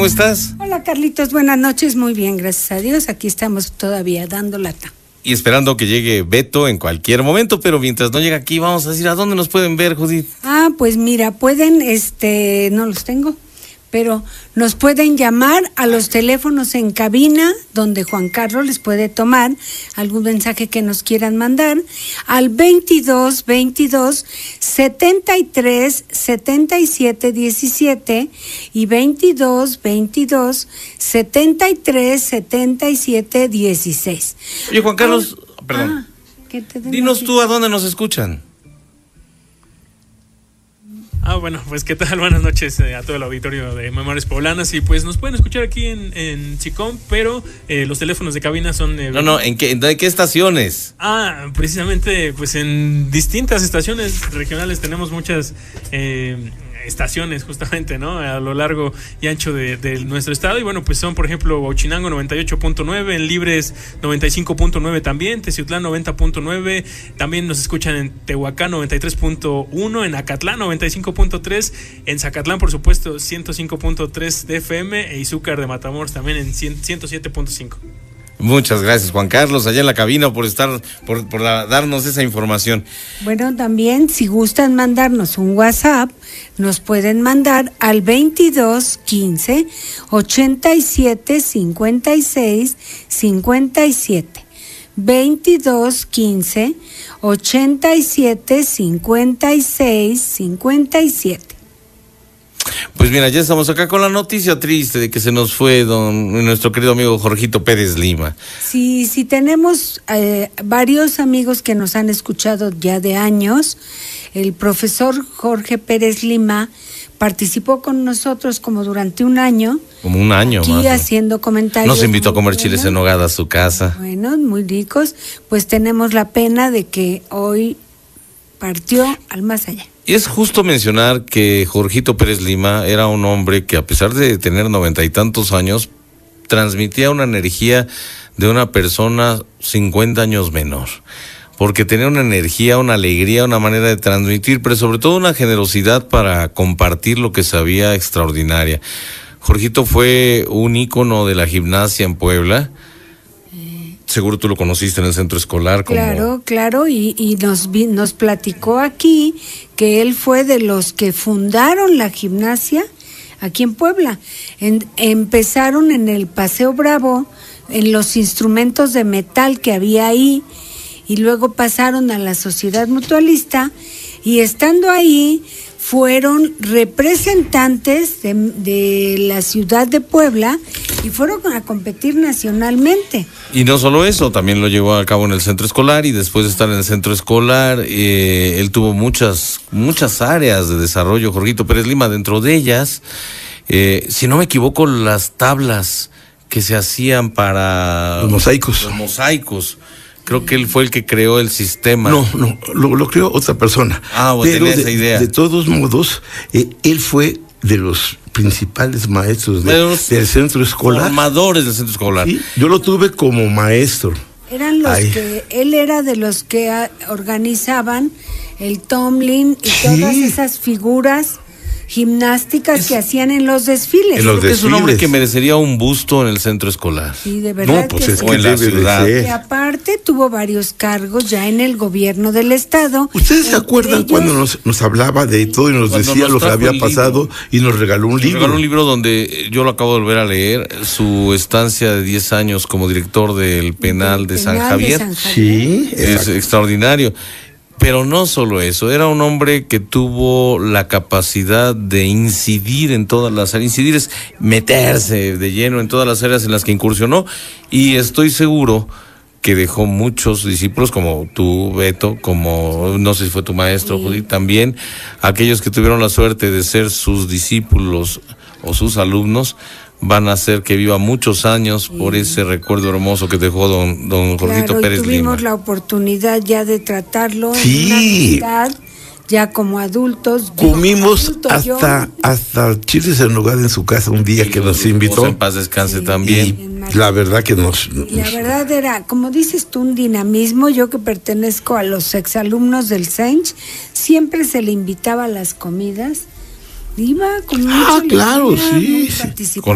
¿Cómo estás? Hola Carlitos, buenas noches, muy bien, gracias a Dios, aquí estamos todavía dando lata. Y esperando que llegue Beto en cualquier momento, pero mientras no llega aquí vamos a decir a dónde nos pueden ver, Judith. Pues mira, pueden, no los tengo, pero nos pueden llamar a los teléfonos en cabina, donde Juan Carlos les puede tomar algún mensaje que nos quieran mandar, al 22 22 73 77 17 y 22 22 73 77 16. Oye, Juan Carlos, perdón. Dinos tú a dónde nos escuchan. Bueno, pues qué tal, buenas noches a todo el auditorio de Memorias Poblanas. Y pues nos pueden escuchar aquí en Chicón, pero los teléfonos de cabina son... ¿En qué estaciones? Precisamente pues en distintas estaciones regionales tenemos muchas estaciones justamente, ¿no? A lo largo y ancho de nuestro estado. Y bueno, pues son, por ejemplo, Huachinango 98.9, en Libres 95.9 también, Teciutlán 90.9, también nos escuchan en Tehuacán 93.1, en Acatlán 95.3, en Zacatlán, por supuesto, 105.3 de FM, e Izúcar de Matamoros también en 107.5. Muchas gracias, Juan Carlos, allá en la cabina por darnos esa información. Bueno, también si gustan mandarnos un WhatsApp, nos pueden mandar al 22 15 87 56 57. 22 15 87 56 57. Pues mira, ya estamos acá con la noticia triste de que se nos fue nuestro querido amigo Jorgito Pérez Lima. Sí, tenemos varios amigos que nos han escuchado ya de años. El profesor Jorge Pérez Lima participó con nosotros como durante un año. Como un año aquí más. Haciendo comentarios. Nos invitó a comer chiles en nogada a su casa. Bueno, muy ricos. Pues tenemos la pena de que hoy partió al más allá. Y es justo mencionar que Jorgito Pérez Lima era un hombre que, a pesar de tener 90 y tantos años, transmitía una energía de una persona 50 años menor. Porque tenía una energía, una alegría, una manera de transmitir, pero sobre todo una generosidad para compartir lo que sabía extraordinaria. Jorgito fue un ícono de la gimnasia en Puebla. Seguro tú lo conociste en el centro escolar. Claro, y nos platicó aquí que él fue de los que fundaron la gimnasia aquí en Puebla. Empezaron en el Paseo Bravo, en los instrumentos de metal que había ahí, y luego pasaron a la Sociedad Mutualista, y estando ahí fueron representantes de la ciudad de Puebla y fueron a competir nacionalmente. Y no solo eso, también lo llevó a cabo en el centro escolar, y después de estar en el centro escolar, él tuvo muchas áreas de desarrollo, Jorgito Pérez Lima, dentro de ellas, si no me equivoco, las tablas que se hacían para... Los mosaicos. Creo que él fue el que creó el sistema. No, lo creó otra persona. Pero tenía esa idea. De todos modos, él fue de los principales maestros del centro escolar. Formadores del centro escolar. Sí, yo lo tuve como maestro. Él era de los que organizaban el tumbling y todas esas figuras gimnásticas que hacían en los desfiles. Es un hombre que merecería un busto en el centro escolar. Sí, de verdad. O en la ciudad. Y aparte tuvo varios cargos ya en el gobierno del estado. ¿Ustedes se acuerdan cuando nos hablaba de todo y nos decía lo que había pasado y nos regaló un libro? Nos regaló un libro donde yo lo acabo de volver a leer, su estancia de 10 años como director del penal de San Javier. Sí, es extraordinario. Pero no solo eso, era un hombre que tuvo la capacidad de incidir en todas las áreas. Incidir es meterse de lleno en todas las áreas en las que incursionó, y estoy seguro que dejó muchos discípulos como tú, Beto, como no sé si fue tu maestro, Judith, también aquellos que tuvieron la suerte de ser sus discípulos o sus alumnos, van a hacer que viva muchos años por ese recuerdo hermoso que dejó don Jorgito Pérez Lima. Tuvimos la oportunidad ya de tratarlo en una amistad, ya como adultos. Comimos hasta chiles en nogada en su casa un día que nos invitó. En paz descanse también. Y la verdad que la verdad era, como dices tú, un dinamismo. Yo que pertenezco a los exalumnos del CENCH, siempre se le invitaba a las comidas. Iba con mucho claro, sí. participaba.